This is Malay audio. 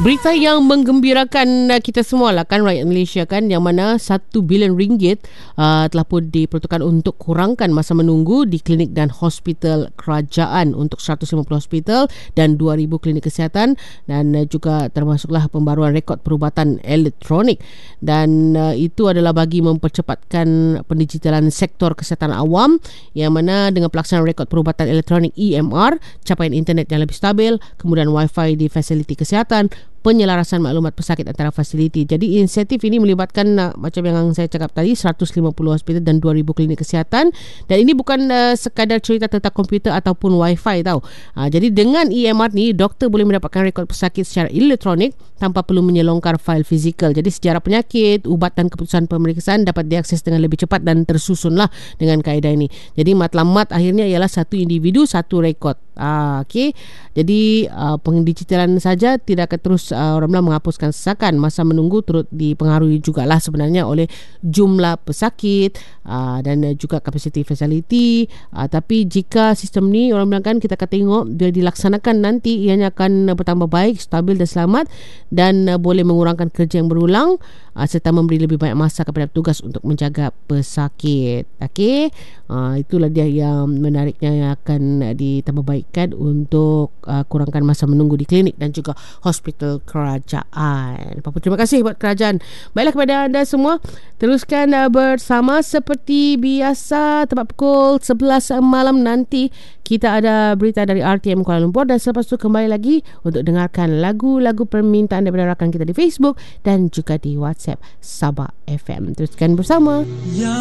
Berita yang menggembirakan kita semua lah kan, rakyat Malaysia kan, yang mana 1 bilion ringgit telah pun diperuntukkan untuk kurangkan masa menunggu di klinik dan hospital kerajaan untuk 150 hospital dan 2,000 klinik kesihatan, dan juga termasuklah pembaruan rekod perubatan elektronik, dan itu adalah bagi mempercepatkan pendigitalan sektor kesihatan awam, yang mana dengan pelaksanaan rekod perubatan elektronik EMR, capaian internet yang lebih stabil, kemudian wifi di fasiliti kesihatan, penyelarasan maklumat pesakit antara fasiliti. Jadi inisiatif ini melibatkan macam yang saya cakap tadi, 150 hospital dan 2,000 klinik kesihatan, dan ini bukan sekadar cerita tentang komputer ataupun wifi tau. Jadi dengan EMR ni, doktor boleh mendapatkan rekod pesakit secara elektronik tanpa perlu menyelongkar fail fizikal. Jadi sejarah penyakit, ubat dan keputusan pemeriksaan dapat diakses dengan lebih cepat dan tersusunlah dengan kaedah ini. Jadi matlamat akhirnya ialah satu individu, satu rekod. Okey. Jadi pendigitalan saja tidak akan terus orang bilang menghapuskan sesakan. Masa menunggu turut dipengaruhi jugalah sebenarnya oleh jumlah pesakit dan juga kapasiti fasiliti. Tapi jika sistem ni orang bilang kan, kita akan tengok bila dilaksanakan nanti ianya akan bertambah baik, stabil dan selamat, dan boleh mengurangkan kerja yang berulang serta memberi lebih banyak masa kepada petugas untuk menjaga pesakit. Okey. Itulah dia yang menariknya yang akan ditambah baikkan untuk kurangkan masa menunggu di klinik dan juga hospital kerajaan. Terima kasih buat kerajaan. Baiklah, kepada anda semua, teruskan bersama seperti biasa. Tepat pukul 11 malam nanti kita ada berita dari RTM Kuala Lumpur, dan selepas itu kembali lagi untuk dengarkan lagu-lagu permintaan daripada rakan kita di Facebook dan juga di WhatsApp Sabah FM. Teruskan bersama.